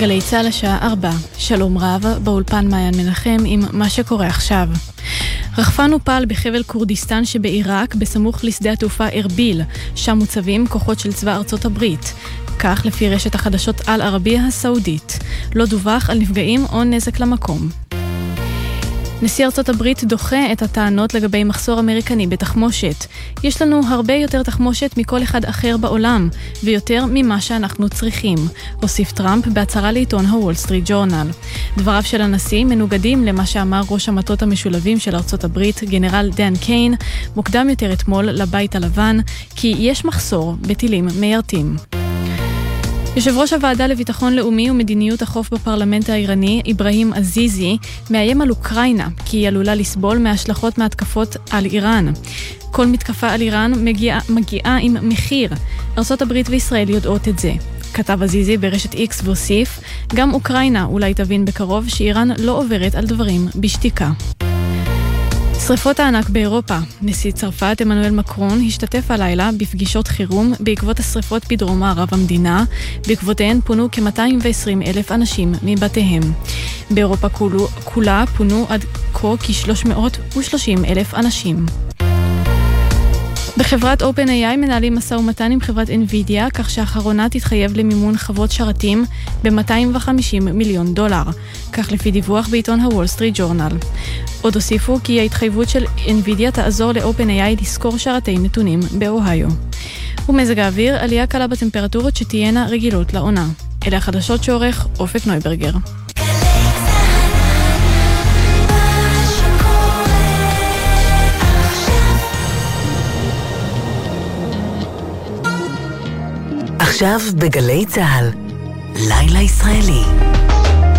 גלי צהל השעה 4. שלום רב, באולפן מעיין מנחם עם מה שקורה עכשיו. רחפן הופל בחבל קורדיסטן שבעיראק בסמוך לשדה התעופה ארביל, שם מוצבים כוחות של צבא ארצות הברית. כך לפי רשת החדשות אל ערבייה הסעודית. לא דווח על נפגעים או נזק למקום. נשיא ארצות הברית דוחה את הטענות לגבי מחסור אמריקני בתחמושת. יש לנו הרבה יותר תחמושת מכל אחד אחר בעולם, ויותר ממה שאנחנו צריכים, הוסיף טראמפ בהצהרה לעיתון הוול סטריט ג'ורנל. דבריו של הנשיא מנוגדים למה שאמר ראש המטות המשולבים של ארצות הברית, גנרל דן קיין, מוקדם יותר אתמול לבית הלבן, כי יש מחסור בטילים מיירטים. יושב ראש הוועדה לביטחון לאומי ומדיניות החוף בפרלמנט האיראני, איברהים עזיזי, מאיים על אוקראינה, כי היא עלולה לסבול מהשלכות מהתקפות על איראן. כל מתקפה על איראן מגיעה עם מחיר. ארצות הברית וישראל יודעות את זה. כתב עזיזי ברשת X והוסיף, גם אוקראינה אולי תבין בקרוב שאיראן לא עוברת על דברים בשתיקה. שריפות הענק באירופה. נשיא צרפת אמנואל מקרון השתתף הלילה בפגישות חירום בעקבות השריפות בדרום מערב המדינה. בעקבותיהן פונו כ-220,000 אנשים מבתיהם. באירופה כולה פונו עד כה כ-330,000 אנשים. בחברת OpenAI מנהלים משא ומתן עם חברת NVIDIA, כך שהאחרונה תתחייב למימון חוות שרתים ב$250 מיליון. כך לפי דיווח בעיתון הוול סטריט ג'ורנל. עוד הוסיפו כי ההתחייבות של NVIDIA תעזור ל-OpenAI לסקור שרתי נתונים באוהיו. ומזג האוויר, עלייה קלה בטמפרטורות שתהיינה רגילות לעונה. אלה החדשות שעורך אופק נויברגר. עכשיו בגלי צהל, לילה ישראלי.